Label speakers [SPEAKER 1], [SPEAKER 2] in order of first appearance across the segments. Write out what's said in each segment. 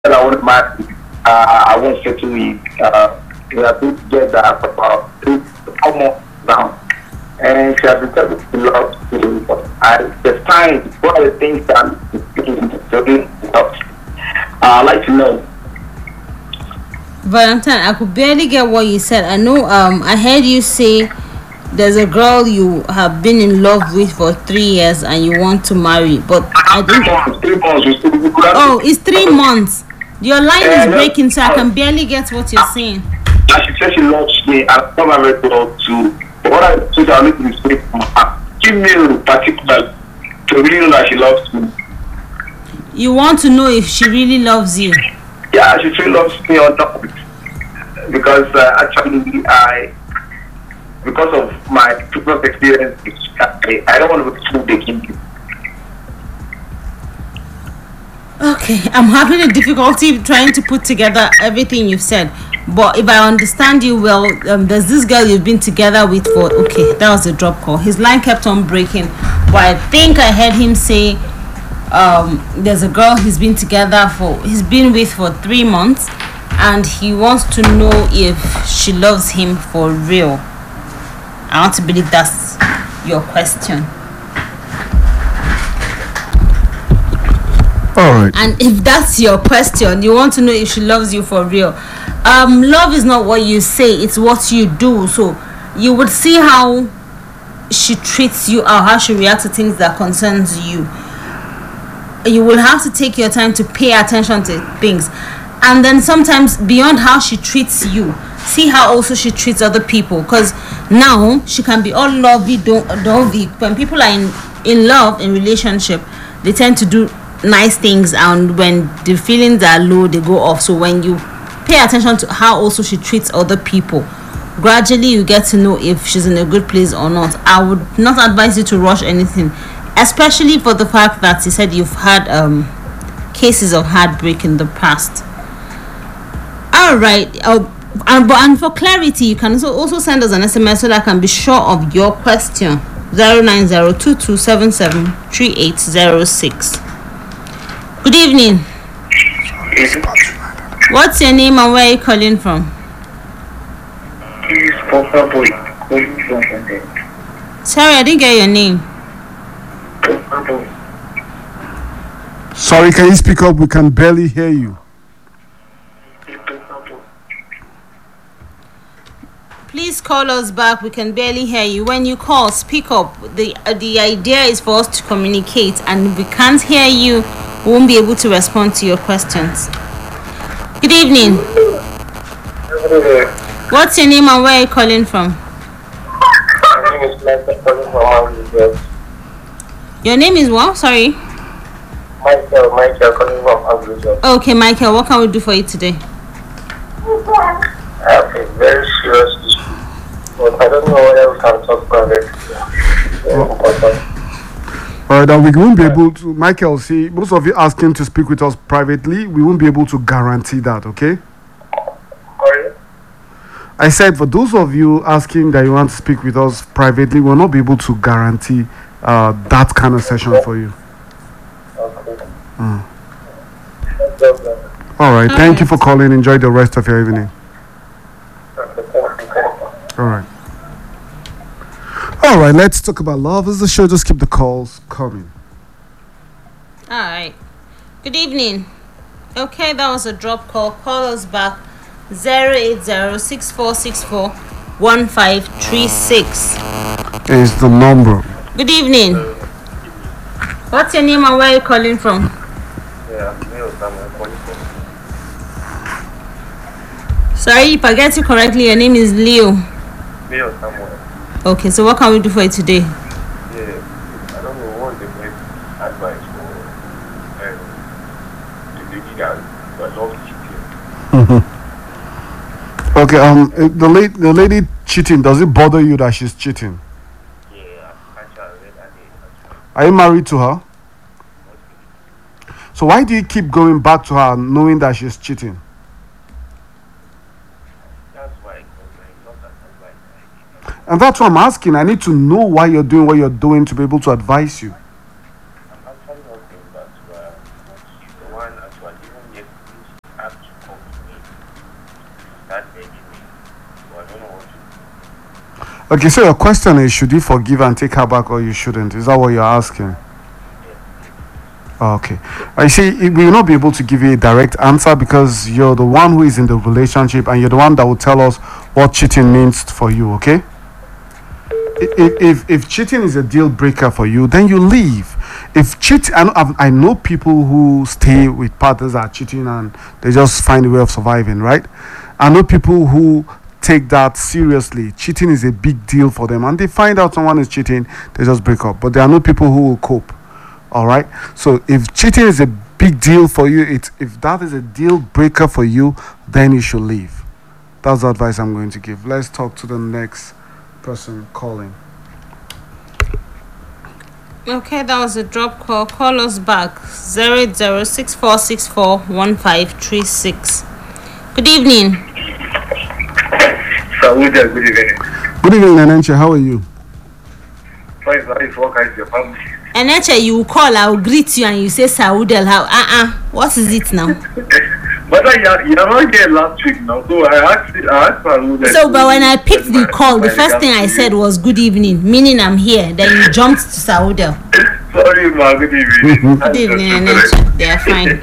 [SPEAKER 1] Well, I want to marry. I want to settle with. We have been together for about 3 4 months now, and she has been telling me a lot. But the signs, one of the things that I'm looking into doing. I'd like to know.
[SPEAKER 2] Valentine, I could barely get what you said. I know. I heard you say there's a girl you have been in love with for 3 years and you want to marry, but I
[SPEAKER 1] Three
[SPEAKER 2] didn't.
[SPEAKER 1] months, 3 months. We could have.
[SPEAKER 2] Oh, it's 3 months. Your line is
[SPEAKER 1] Yeah,
[SPEAKER 2] breaking, so I can barely get what you're saying.
[SPEAKER 1] and she said she loves me, and I love her very well too. But what I think I need to be straight from her. Give me a particular to really know that she loves me.
[SPEAKER 2] You want to know if she really loves you.
[SPEAKER 1] Yeah, she still loves me on top of it. Because actually, because of my previous experience, I don't want to be too big.
[SPEAKER 2] Okay, I'm having a difficulty trying to put together everything you've said. But if I understand you well, there's this girl you've been together with for. Okay, that was a drop call. His line kept on breaking. But I think I heard him say there's a girl he's been with for 3 months, and he wants to know if she loves him for real. I want to believe that's your question.
[SPEAKER 3] All right.
[SPEAKER 2] And if that's your question, you want to know if she loves you for real. Love is not what you say, it's what you do. So you would see how she treats you or how she reacts to things that concerns you. You will have to take your time to pay attention to things. And then sometimes beyond how she treats you, see how also she treats other people. Because now she can be all lovey dovey. When people are in love, in relationship, they tend to do nice things, and when the feelings are low they go off. So when you pay attention to how also she treats other people, gradually you get to know if she's in a good place or not. I would not advise you to rush anything, especially for the fact that you said you've had cases of heartbreak in the past. All right. And for clarity, you can also send us an SMS so that I can be sure of your question. 09022773806. Good evening. What's your name and where are you calling from?
[SPEAKER 1] This Papa Boy calling from London.
[SPEAKER 2] Sorry, I didn't get your name.
[SPEAKER 1] Papa Boy.
[SPEAKER 3] Sorry, can you speak up? We can barely hear you.
[SPEAKER 1] Papa Boy.
[SPEAKER 2] Please call us back. We can barely hear you. When you call, speak up. The idea is for us to communicate, and if we can't hear you, we won't be able to respond to your questions. Good evening. What's your name and where are you calling from?
[SPEAKER 1] My name is Michael calling from Abuja.
[SPEAKER 2] Your name is what? Sorry.
[SPEAKER 1] Michael calling from Abuja.
[SPEAKER 2] Okay, Michael, what can we do for you today?
[SPEAKER 1] I have a very serious issue, but I don't know whether we can talk about it.
[SPEAKER 3] All right, and we won't be able to, Michael, see, most of you asking to speak with us privately, we won't be able to guarantee that, okay?
[SPEAKER 1] Sorry?
[SPEAKER 3] I said for those of you asking that you want to speak with us privately, we'll not be able to guarantee that kind of session for you.
[SPEAKER 1] Okay.
[SPEAKER 3] Mm.
[SPEAKER 1] No problem.
[SPEAKER 3] All right, thank you for calling. Enjoy the rest of your evening.
[SPEAKER 1] Okay, thank you.
[SPEAKER 3] All right. All right, let's talk about love. This is the show. Just keep the calls coming.
[SPEAKER 2] All right. Good evening. Okay, that was a drop call. Call us back 08064641536.
[SPEAKER 3] Is the number.
[SPEAKER 2] Good evening. What's your name and where are you calling from?
[SPEAKER 1] Yeah, me or someone calling from.
[SPEAKER 2] Sorry, if I get you correctly, your name is Leo.
[SPEAKER 1] Me or someone.
[SPEAKER 2] Okay, so what can we do for you today?
[SPEAKER 1] Yeah, I don't know what the best advice for the lady that loves cheating.
[SPEAKER 3] Okay. The lady cheating. Does it bother you that she's cheating?
[SPEAKER 1] Yeah, actually,
[SPEAKER 3] Are you married to her? So why do you keep going back to her knowing that she's cheating?
[SPEAKER 1] that's why I not that advice.
[SPEAKER 3] And that's what I'm asking. I need to know why you're doing what you're doing to be able to advise you.
[SPEAKER 1] I'm actually not doing that, but she's the one actually even yesterday
[SPEAKER 3] Okay, so your question is, should you forgive and take her back, or you shouldn't? Is that what you're asking? Okay. I see. We will not be able to give you a direct answer because you're the one who is in the relationship and you're the one that will tell us what cheating means for you. Okay. If cheating is a deal breaker for you, then you leave. If I know people who stay with partners that are cheating and they just find a way of surviving, right? I know people who take that seriously. Cheating is a big deal for them, and they find out someone is cheating, they just break up. But there are no people who will cope. All right. So if cheating is a big deal for you, if that is a deal breaker for you, then you should leave. That's the advice I'm going to give. Let's talk to the next person calling.
[SPEAKER 2] Okay, that was a drop call. Call us back 08064641536. Good evening.
[SPEAKER 1] Good evening.
[SPEAKER 3] Good evening, Nanenche. How are you?
[SPEAKER 1] Fine, what kind of your family?
[SPEAKER 2] Eneche, you will call, I will greet you, and you say Saudel. How? What is it now?
[SPEAKER 1] But you're not here last week now, so I asked Saudel.
[SPEAKER 2] So, but when I picked the call, the first thing I said was good evening, meaning I'm here. Then you jumped to Saudel.
[SPEAKER 1] Sorry, ma. Good evening.
[SPEAKER 2] Good evening, Eneche. They are fine.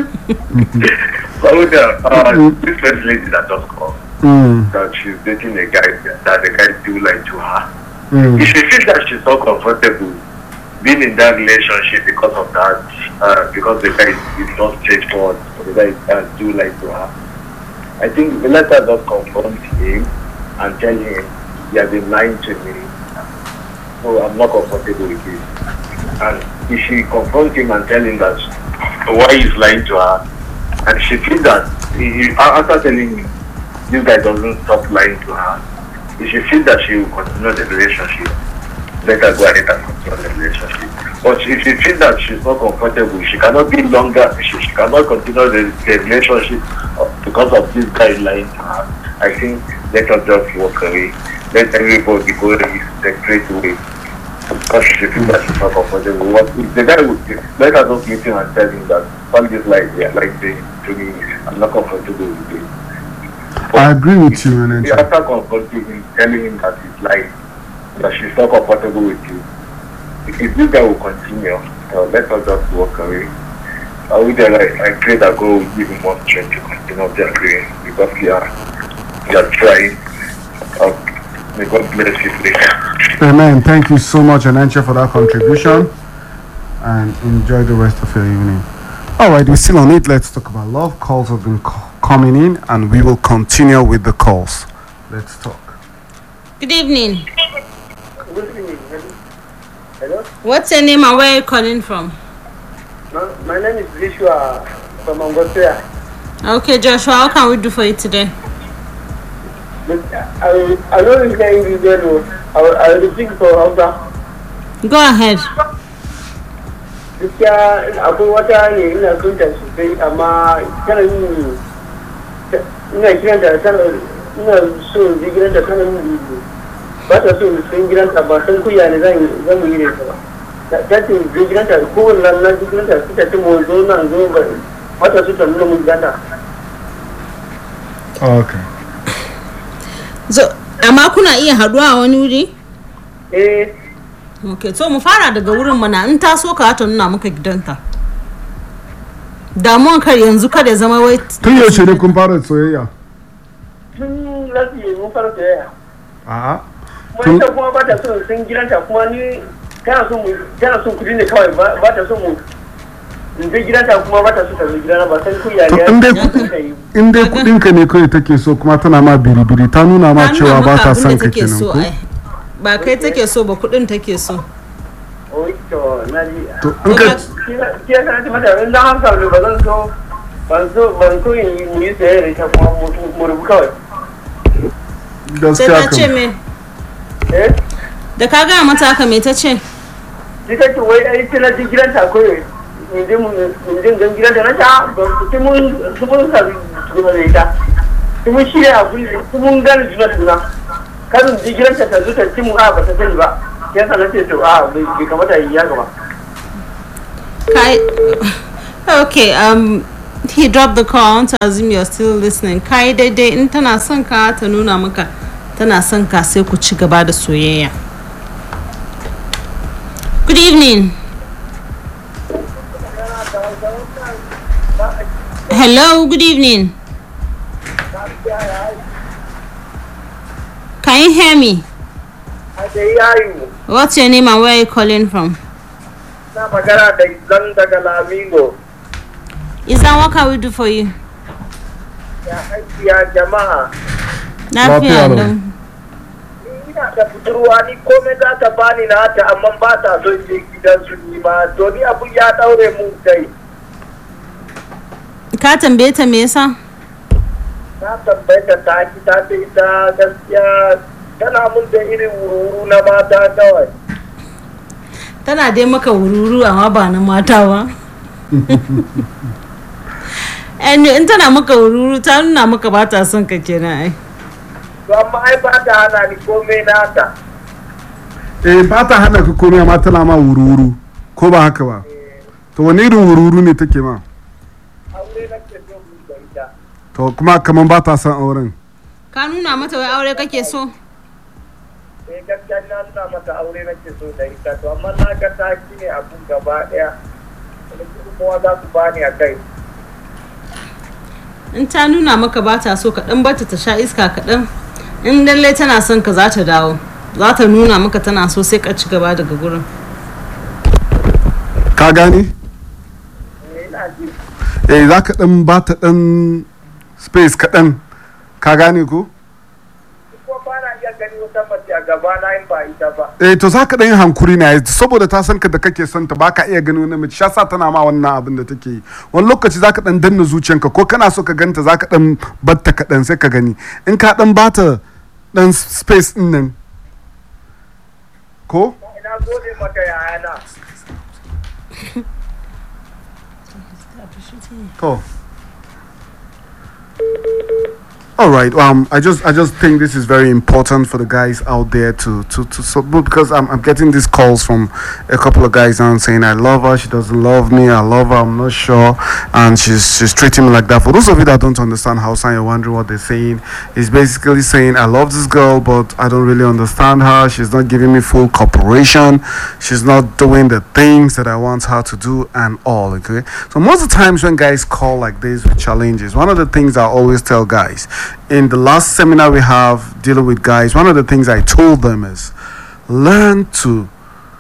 [SPEAKER 1] Saudel, this first lady that just called, that she's dating a guy, that the guy do like to her. If she feels that she's not comfortable being in that relationship because of that, because the guy is not straightforward, the guy do like to her, I think the letter just confront him and tell him, you have been lying to me, so I'm not comfortable with this. And if she confronts him and tell him that why he's lying to her, and she feels that after telling him this guy doesn't stop lying to her, if she feels that she will continue the relationship, let her go ahead and continue the relationship. But if she feels that she's not comfortable, she cannot be longer, she cannot continue the relationship because of this guy lying to her, I think let her just walk away. Let everybody go their separate way. Because she feels that she's not comfortable. What if the guy would let her just meet him and tell him that all this like to me, I'm not comfortable with it.
[SPEAKER 3] I agree with you, Nanenche.
[SPEAKER 1] After confronting him, telling him that he's lying, that she's not comfortable with you, if this guy will continue, let her just walk away. I pray that God will give him more strength to continue their career because they are trying. May God bless you, please.
[SPEAKER 3] Amen. Thank you so much, Nanenche, for that contribution, and enjoy the rest of your evening. All right, we're still on it. Let's talk about love. Calls have been coming in, and we will continue with the calls. Let's talk.
[SPEAKER 2] Good evening.
[SPEAKER 4] Good evening. Hello?
[SPEAKER 2] What's your name and where are you calling from?
[SPEAKER 4] My name is Joshua from Angosia.
[SPEAKER 2] Okay, Joshua, how can we do for you today?
[SPEAKER 4] I know this guy is there. I will speak for Hausa.
[SPEAKER 2] Go ahead.
[SPEAKER 4] Gaskiya akwai wata ne ina son ta sosai amma tana ina kiranta ina so ji gidanta tana ba ta so sun gidanta ba san kuya ne zan yi ne ta ba ta ce ji gidanta kowane ranar ji gidanta suka ce mu zo nan zo ba ta so ta nuna mun gidanta.
[SPEAKER 3] Okay.
[SPEAKER 2] So, amma kuna iya haduwa a wani wuri?
[SPEAKER 4] Eh.
[SPEAKER 2] Okay, so mu fara daga wurin mana in ta so ka ta nuna maka gidanta. Damuwan kar yanzu kada zama wai
[SPEAKER 3] Tun yaushe ne kun fara soyayya?
[SPEAKER 4] Tun lafiya mun fara soyayya.
[SPEAKER 3] A'a.
[SPEAKER 4] Kuma ita kuma ba ta so sun gidanta kuma ni tana son kudi ne kawai ba ta so mu in je gidanta kuma ba ta so ta zo gidana ba san kuya ne.
[SPEAKER 3] In dai kudin ka ne kawai take so kuma tana ma biribiri ta nuna ma cewa ba ta son ka kenan ko?
[SPEAKER 2] Ba kai take so ba kudin take so.
[SPEAKER 4] Oh, to naji.
[SPEAKER 3] To in ka
[SPEAKER 4] Kiya kana ta mata in dan haka ne ba zan so ban so in yi sayar da kuma mu rubu kawai.
[SPEAKER 2] Sai ta ce me?
[SPEAKER 4] Eh?
[SPEAKER 2] Da ka ga mata haka me ta ce?
[SPEAKER 4] Ita ce wai ai tana ji gidanta koyo. Mun je gan gidanta na ta ba mun sa kuma da ita. Kuma shi ne abu mun gane juna. Karin ji gidanta ta zo ta ci mu ba ta sani ba. Sai na ce to bai kamata yi ya gaba.
[SPEAKER 2] Okay, he dropped the call. I want to assume you're still listening. Kai daidai in tana son ka ta nuna maka tana son ka sai ku ci gaba da soyayya. Good evening. Hello, good evening. Can you hear me?
[SPEAKER 4] I can hear you.
[SPEAKER 2] What's your name and where are you calling from?
[SPEAKER 4] Na magana da Izan daga Lamingo.
[SPEAKER 2] Izan, what can we do for you?
[SPEAKER 4] Ya aiki ya jama'a.
[SPEAKER 2] Lafiya lau.
[SPEAKER 4] Ina da budurwa ni komai za ta bani na ta amma ba ta so je gidan su ni ma to ni abu ya daure mun kai.
[SPEAKER 2] Ka tambaye ta me yasa?
[SPEAKER 4] Na tambaye ta ki ta ce ita gaskiya tana mun da irin wururu na mata kawai.
[SPEAKER 2] Tana dai maka wururu amma ba na mata ba. In tana maka wururu ta nuna maka ba ta son ka kenan ai.
[SPEAKER 4] To amma ai ba ta hana ni komai nata.
[SPEAKER 3] Ba ta hana ka komai amma tana ma wururu ko ba haka ba? To wani irin wururu ne take ma?
[SPEAKER 4] Aure nake so mu da ita.
[SPEAKER 3] To kuma kaman ba ta son auren.
[SPEAKER 2] Ka nuna mata wai aure kake so?
[SPEAKER 4] Gaskiya na nuna mata aure nake so da ita to amma na ga ta ne abun gaba daya. Kuma za su bani a kai.
[SPEAKER 2] In ta nuna maka ba ta so kaɗan bata ta sha iska kaɗan. In lallai tana son ka za ta dawo. Za ta nuna maka tana so sai ka ci gaba daga gurin.
[SPEAKER 3] Ka gane?
[SPEAKER 4] Ina ji.
[SPEAKER 3] Za ka ɗan ba ta ɗan space kaɗan. Ka gane ko?
[SPEAKER 4] Kuma ba na iya gani wata mace a gaba na in ba ita ba.
[SPEAKER 3] To za ka ɗan yi hankuri ne saboda ta san ka da kake son ta ba ka iya gani wani mace shasa tana ma wannan abin da take yi. Wani lokaci za ka ɗan danna zuciyanka ko kana so ka ganta za ka ɗan batta kaɗan sai ka gani. In ka ɗan bata ɗan space ɗin nan. Ko?
[SPEAKER 4] Ina gode maka yayana.
[SPEAKER 3] Oh. All right. I just think this is very important for the guys out there to support because I'm getting these calls from a couple of guys now saying I love her, she doesn't love me, I love her, I'm not sure, and she's treating me like that. For those of you that don't understand Hausa, you're wondering what they're saying. It's basically saying I love this girl, but I don't really understand her. She's not giving me full cooperation. She's not doing the things that I want her to do and all. Okay. So most of the times when guys call like this with challenges, one of the things I always tell guys. In the last seminar we have dealing with guys, one of the things I told them is learn to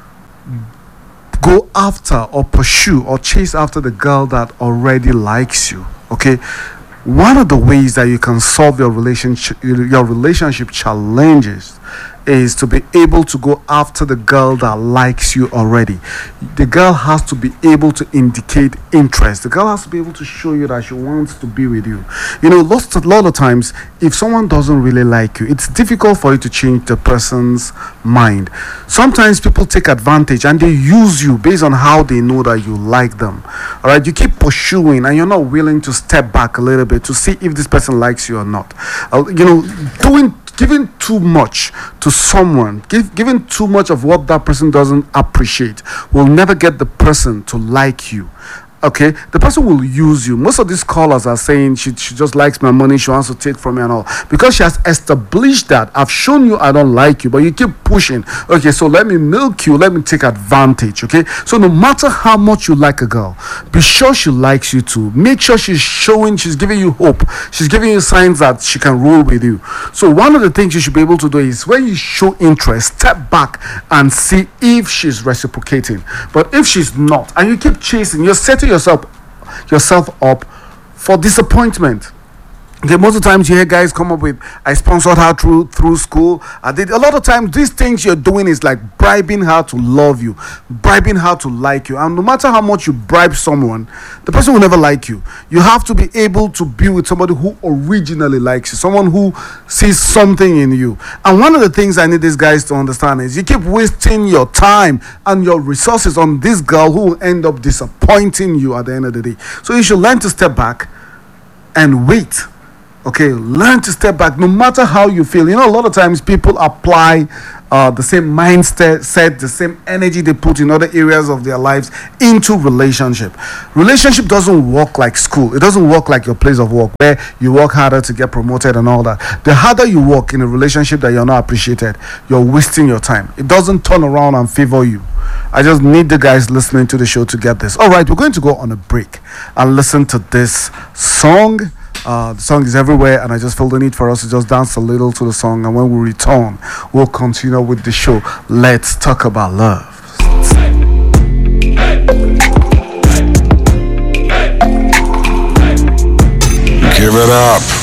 [SPEAKER 3] go after or pursue or chase after the girl that already likes you. Okay, one of the ways that you can solve your relationship challenges is to be able to go after the girl that likes you already. The girl has to be able to indicate interest. The girl has to be able to show you that she wants to be with you. You know, a lot of times, if someone doesn't really like you, it's difficult for you to change the person's mind. Sometimes people take advantage and they use you based on how they know that you like them. All right, you keep pursuing and you're not willing to step back a little bit to see if this person likes you or not. Giving too much to someone, giving too much of what that person doesn't appreciate will never get the person to like you. Okay, the person will use you. Most of these callers are saying she just likes my money, she wants to take from me and all, because she has established that I've shown you I don't like you, but you keep pushing. Okay, so let me milk you, let me take advantage. Okay, so no matter how much you like a girl, be sure she likes you too. Make sure she's giving you hope, she's giving you signs that she can roll with you. So one of the things you should be able to do is when you show interest, step back and see if she's reciprocating. But if she's not and you keep chasing, you're setting yourself up for disappointment. Okay, most of the times you hear guys come up with, I sponsored her through school. I did. A lot of times these things you're doing is like bribing her to love you, bribing her to like you. And no matter how much you bribe someone, the person will never like you. You have to be able to be with somebody who originally likes you, someone who sees something in you. And one of the things I need these guys to understand is you keep wasting your time and your resources on this girl who will end up disappointing you at the end of the day. So you should learn to step back and wait Okay, learn to step back no matter how you feel. You know, a lot of times people apply the same mindset, the same energy they put in other areas of their lives into relationship. Relationship doesn't work like school. It doesn't work like your place of work where you work harder to get promoted and all that. The harder you work in a relationship that you're not appreciated, you're wasting your time. It doesn't turn around and favor you. I just need the guys listening to the show to get this. All right, we're going to go on a break and listen to this song. The song is everywhere, and I just feel the need for us to just dance a little to the song. And when we return, we'll continue with the show. Let's talk about love.
[SPEAKER 5] Give it up